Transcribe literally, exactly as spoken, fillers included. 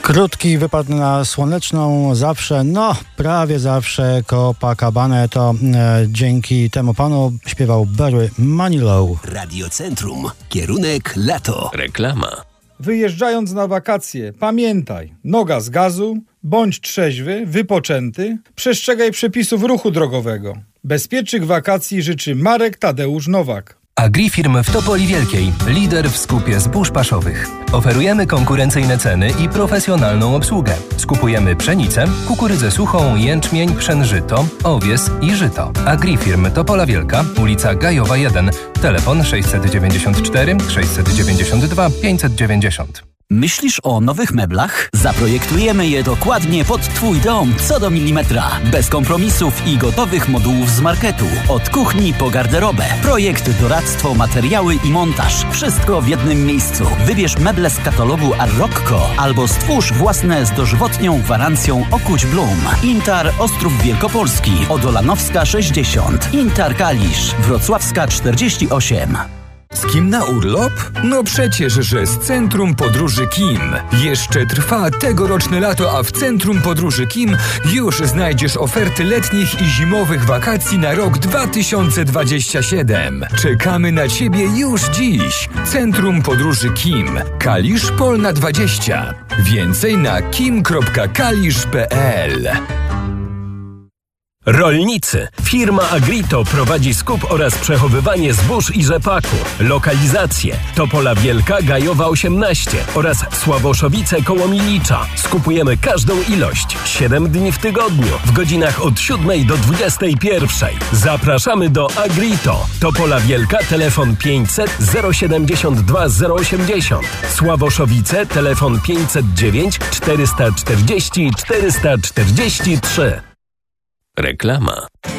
Krótki wypad na Słoneczną zawsze, no prawie zawsze Copacabana, to e, dzięki temu panu śpiewał Barry Manilow. Radiocentrum. Kierunek lato. Reklama. Wyjeżdżając na wakacje, pamiętaj, noga z gazu, bądź trzeźwy, wypoczęty, przestrzegaj przepisów ruchu drogowego. Bezpiecznych wakacji życzy Marek Tadeusz Nowak. Agrifirm w Topoli Wielkiej, lider w skupie zbóż paszowych. Oferujemy konkurencyjne ceny i profesjonalną obsługę. Skupujemy pszenicę, kukurydzę suchą, jęczmień, pszen żyto, owies i żyto. Agrifirm Topola Wielka, ulica Gajowa jeden, telefon sześćset dziewięćdziesiąt cztery sześćset dziewięćdziesiąt dwa pięćset dziewięćdziesiąt. Myślisz o nowych meblach? Zaprojektujemy je dokładnie pod Twój dom, co do milimetra. Bez kompromisów i gotowych modułów z marketu. Od kuchni po garderobę. Projekt, doradztwo, materiały i montaż. Wszystko w jednym miejscu. Wybierz meble z katalogu Arroccco albo stwórz własne z dożywotnią gwarancją Okuć Blum. Intar Ostrów Wielkopolski, Odolanowska sześćdziesiąt. Intar Kalisz, Wrocławska czterdzieści osiem. Z kim na urlop? No przecież, że z Centrum Podróży Kim. Jeszcze trwa tegoroczne lato, a w Centrum Podróży Kim już znajdziesz oferty letnich i zimowych wakacji na rok dwa tysiące dwudziesty siódmy. Czekamy na Ciebie już dziś. Centrum Podróży Kim. Kalisz Polna dwadzieścia. Więcej na kim kropka kalisz kropka pe el. Rolnicy. Firma Agrito prowadzi skup oraz przechowywanie zbóż i rzepaku. Lokalizacje: Topola Wielka, Gajowa osiemnaście oraz Sławoszowice koło Milicza. Skupujemy każdą ilość. siedem dni w tygodniu, w godzinach od siódmej do dwudziestej pierwszej. Zapraszamy do Agrito. Topola Wielka, telefon pięćset zero siedemdziesiąt dwa zero osiemdziesiąt. Sławoszowice, telefon pięćset dziewięć czterysta czterdzieści czterysta czterdzieści trzy. Reklama.